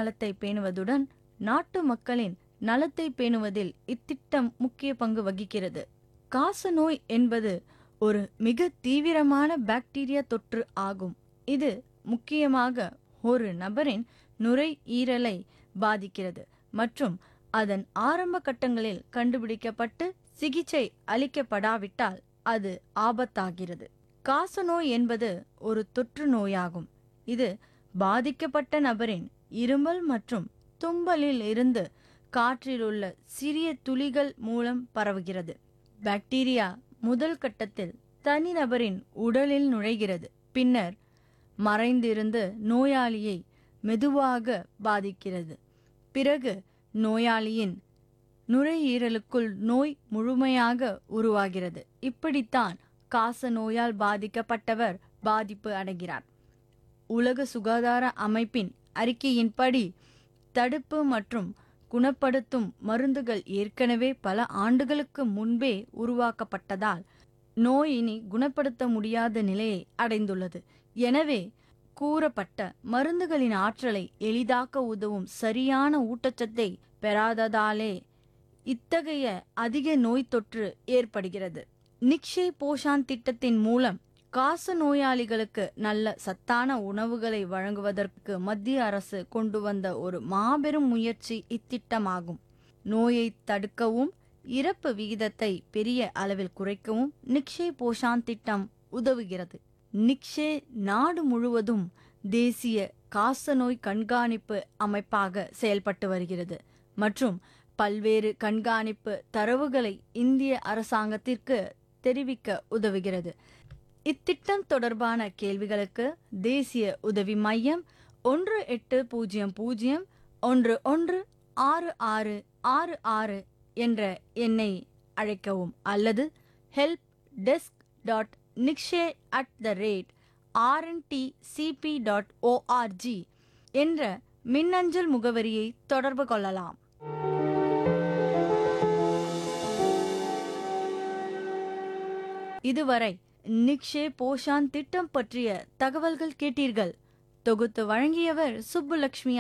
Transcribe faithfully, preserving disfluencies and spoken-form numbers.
நலத்தை பேணுவதுடன் நாட்டு மக்களின் நலத்தை பேணுவதில் இத்திட்டம் முக்கிய பங்கு வகிக்கிறது. காசநோய் என்பது ஒரு மிக தீவிரமான பாக்டீரியா தொற்று ஆகும். இது முக்கியமாக ஒரு நபரின் நுரையீரலை பாதிக்கிறது மற்றும் அதன் ஆரம்ப கட்டங்களில் கண்டுபிடிக்கப்பட்டு சிகிச்சை அளிக்கப்படாவிட்டால் அது ஆபத்தாகிறது. காசநோய் என்பது ஒரு தொற்று நோயாகும். இது பாதிக்கப்பட்ட நபரின் இருமல் மற்றும் தும்மலில் இருந்து காற்றில் உள்ள சிறிய துளிகள் மூலம் பரவுகிறது. பாக்டீரியா முதல் கட்டத்தில் தனிநபரின் உடலில் நுழைகிறது, பின்னர் மறைந்திருந்து நோயாளியை மெதுவாக பாதிக்கிறது. பிறகு நோயாளியின் நுரையீரலுக்குள் நோய் முழுமையாக உருவாகிறது. இப்படித்தான் காச நோயால் பாதிக்கப்பட்டவர் பாதிப்பு அடைகிறார். உலக சுகாதார அமைப்பின் அறிக்கையின்படி தடுப்பு மற்றும் குணப்படுத்தும் மருந்துகள் ஏற்கனவே பல ஆண்டுகளுக்கு முன்பே உருவாக்கப்பட்டதால் நோய் இனி குணப்படுத்த முடியாத நிலையை அடைந்துள்ளது. எனவே கூறப்பட்ட மருந்துகளின் ஆற்றலை எளிதாக்க உதவும் சரியான ஊட்டச்சத்தை பெறாததாலே இத்தகைய அதிக நோய் தொற்று ஏற்படுகிறது. நிக்ஷய் போஷான் திட்டத்தின் மூலம் காச நோயாளிகளுக்கு நல்ல சத்தான உணவுகளை வழங்குவதற்கு மத்திய அரசு கொண்டு வந்த ஒரு மாபெரும் முயற்சி இத்திட்டமாகும். நோயை தடுக்கவும் இறப்பு விகிதத்தை பெரிய அளவில் குறைக்கவும் நிக்ஷய் போஷான் திட்டம் உதவுகிறது. நிக்ஷே நாடு முழுவதும் தேசிய காசநோய் கண்காணிப்பு அமைப்பாக செயல்பட்டு வருகிறது மற்றும் பல்வேறு கண்காணிப்பு தரவுகளை இந்திய அரசாங்கத்திற்கு தெரிவிக்க உதவுகிறது. இத்திட்டம் தொடர்பான கேள்விகளுக்கு தேசிய உதவி மையம் ஒன்று எட்டு பூஜ்ஜியம் பூஜ்ஜியம் ஒன்று ஒன்று ஆறு ஆறு ஆறு ஆறு என்ற எண்ணை அழைக்கவும் அல்லது help desk dot Nikshay at the rate RNTCP dot O R G என்ற மின்னஞ்சல் முகவரியை தொடர்பு கொள்ளலாம். இதுவரை நிக்ஷே போஷான் திட்டம் பற்றிய தகவல்கள் கேட்டீர்கள். தொகுத்து வழங்கியவர் சுப்புலட்சுமி